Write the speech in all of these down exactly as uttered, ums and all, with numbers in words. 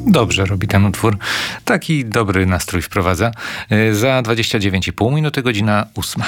Dobrze robi ten utwór. Taki dobry nastrój wprowadza. Za dwadzieścia dziewięć i pół minuty, godzina ósma.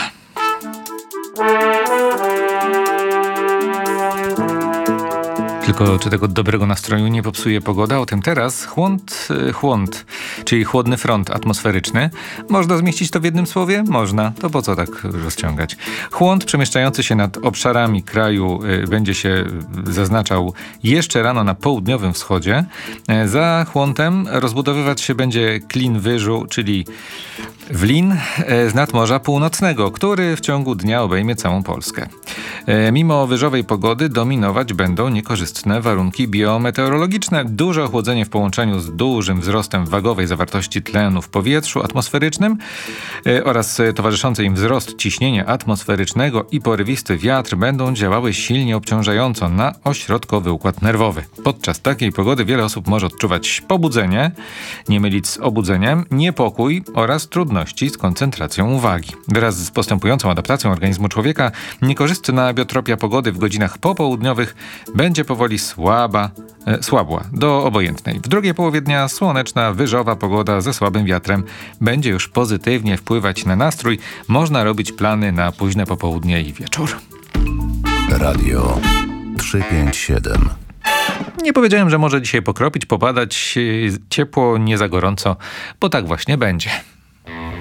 Tylko czy tego dobrego nastroju nie popsuje pogoda? O tym teraz. Chłąd, chłąd, czyli chłodny front atmosferyczny. Można zmieścić to w jednym słowie? Można. To po co tak rozciągać? Chłąd przemieszczający się nad obszarami kraju y, będzie się zaznaczał jeszcze rano na południowym wschodzie. E, za chłądem rozbudowywać się będzie klin wyżu, czyli wlin e, z nadmorza północnego, który w ciągu dnia obejmie całą Polskę. E, mimo wyżowej pogody dominować będą niekorzystne warunki biometeorologiczne. Duże ochłodzenie w połączeniu z dużym wzrostem wagowej zawartości tlenu w powietrzu atmosferycznym e, oraz towarzyszący im wzrost ciśnienia atmosferycznego i porywisty wiatr będą działały silnie obciążająco na ośrodkowy układ nerwowy. Podczas takiej pogody wiele osób może odczuwać pobudzenie, nie mylić z obudzeniem, niepokój oraz trudności z koncentracją uwagi. Wraz z postępującą adaptacją organizmu człowieka niekorzystna biotropia pogody w godzinach popołudniowych będzie powoli słaba, e, słabła do obojętnej. W drugiej połowie dnia słoneczna, wyżowa pogoda ze słabym wiatrem będzie już pozytywnie wpływać na nastrój. Można robić plany na późne popołudnie i wieczór. Radio trzysta pięćdziesiąt siedem. Nie powiedziałem, że może dzisiaj pokropić, popadać, ciepło, nie za gorąco, bo tak właśnie będzie.